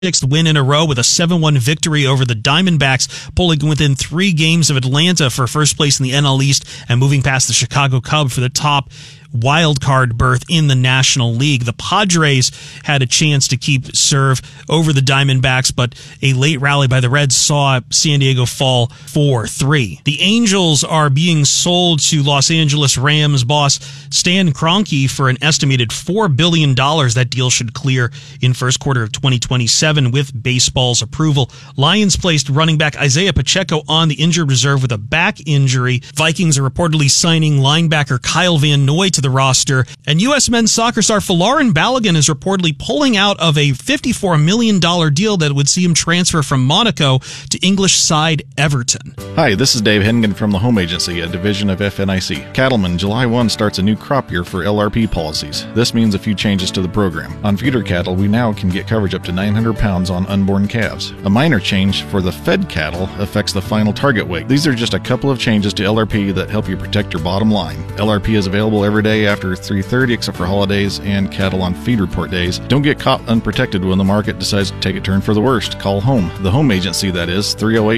sixth win in a row with a 7-1 victory over the Diamondbacks, pulling within 3 games of Atlanta for first place in the NL East and moving past the Chicago Cubs for the top wild card berth in the National League. The Padres had a chance to keep serve over the Diamondbacks, but a late rally by the Reds saw San Diego fall 4-3. The Angels are being sold to Los Angeles Rams boss Stan Kroenke for an estimated $4 billion. That deal should clear in first quarter of 2027 with baseball's approval. Lions placed running back Isaiah Pacheco on the injured reserve with a back injury. Vikings are reportedly signing linebacker Kyle Van Noy to the roster, and U.S. men's soccer star Folarin Balogun is reportedly pulling out of a $54 million deal that would see him transfer from Monaco to English side Everton. Hi, this is Dave Hennigan from the Home Agency, a division of FNIC. Cattlemen, July 1 starts a new crop year for LRP policies. This means a few changes to the program. On feeder cattle, we now can get coverage up to 900 pounds on unborn calves. A minor change for the fed cattle affects the final target weight. These are just a couple of changes to LRP that help you protect your bottom line. LRP is available every day after 3:30 except for holidays and cattle on feed report days. Don't get caught unprotected when the market decides to take a turn for the worst. Call home. The Home Agency, that is,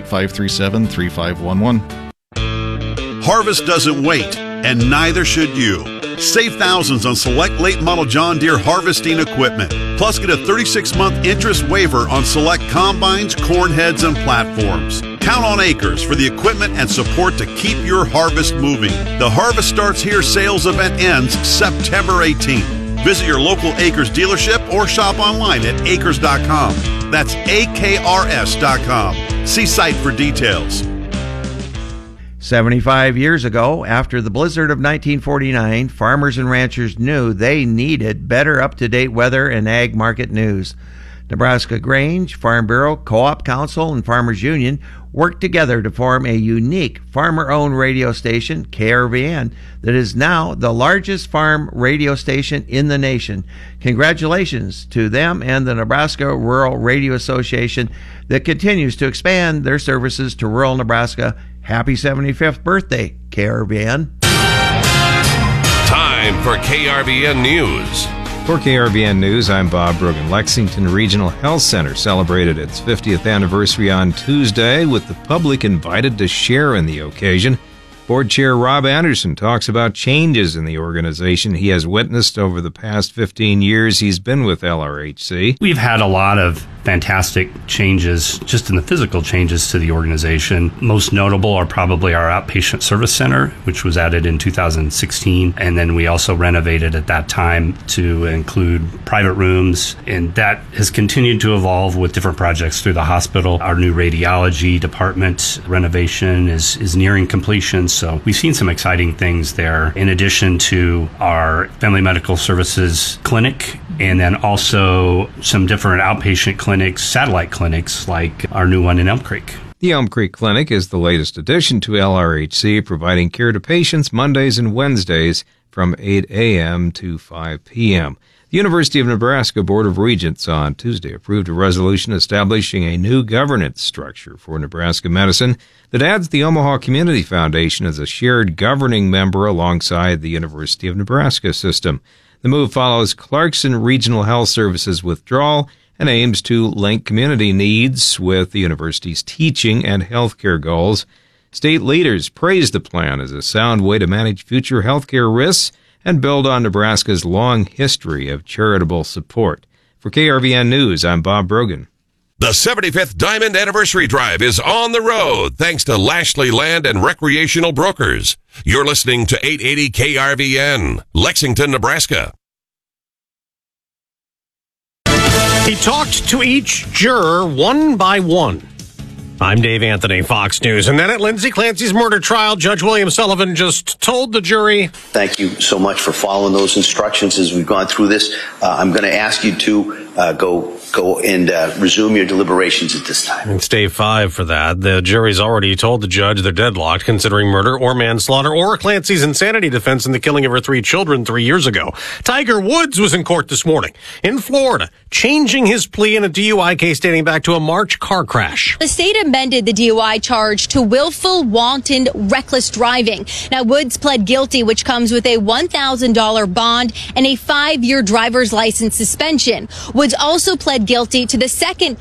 308-537-3511. Harvest doesn't wait, and neither should you. Save thousands on select late model John Deere harvesting equipment. Plus, get a 36-month interest waiver on select combines, corn heads, and platforms. Count on Acres for the equipment and support to keep your harvest moving. The Harvest Starts Here sales event ends September 18th. Visit your local Acres dealership or shop online at acres.com. That's AKRS.com. See site for details. 75 years ago, after the blizzard of 1949, farmers and ranchers knew they needed better up-to-date weather and ag market news. Nebraska Grange, Farm Bureau, Co-op Council, and Farmers Union worked together to form a unique farmer-owned radio station, KRVN, that is now the largest farm radio station in the nation. Congratulations to them and the Nebraska Rural Radio Association that continues to expand their services to rural Nebraska. Happy 75th birthday, KRVN. Time for KRVN News. For KRVN News, I'm Bob Brogan. Lexington Regional Health Center celebrated its 50th anniversary on Tuesday, with the public invited to share in the occasion. Board Chair Rob Anderson talks about changes in the organization he has witnessed over the past 15 years he's been with LRHC. We've had a lot of fantastic changes, just in the physical changes to the organization. Most notable are probably our outpatient service center, which was added in 2016. And then we also renovated at that time to include private rooms. And that has continued to evolve with different projects through the hospital. Our new radiology department renovation is nearing completion. So we've seen some exciting things there, in addition to our family medical services clinic, and then also some different outpatient clinics, satellite clinics, like our new one in Elm Creek. The Elm Creek Clinic is the latest addition to LRHC, providing care to patients Mondays and Wednesdays from 8 a.m. to 5 p.m. The University of Nebraska Board of Regents on Tuesday approved a resolution establishing a new governance structure for Nebraska medicine that adds the Omaha Community Foundation as a shared governing member alongside the University of Nebraska system. The move follows Clarkson Regional Health Services withdrawal and aims to link community needs with the university's teaching and healthcare goals. State leaders praised the plan as a sound way to manage future healthcare risks and build on Nebraska's long history of charitable support. For KRVN News, I'm Bob Brogan. The 75th Diamond Anniversary Drive is on the road thanks to Lashley Land and Recreational Brokers. You're listening to 880 KRVN, Lexington, Nebraska. He talked to each juror one by one. I'm Dave Anthony, Fox News. And then at Lindsay Clancy's murder trial, Judge William Sullivan just told the jury, "Thank you so much for following those instructions as we've gone through this. I'm going to ask you to go and resume your deliberations at this time." It's day 5 for that. The jury's already told the judge they're deadlocked considering murder or manslaughter or Clancy's insanity defense in the killing of her 3 children 3 years ago. Tiger Woods was in court this morning in Florida changing his plea in a DUI case dating back to a March car crash. The state amended the DUI charge to willful, wanton, reckless driving. Now, Woods pled guilty, which comes with a $1,000 bond and a 5-year driver's license suspension. Woods also pled guilty to the second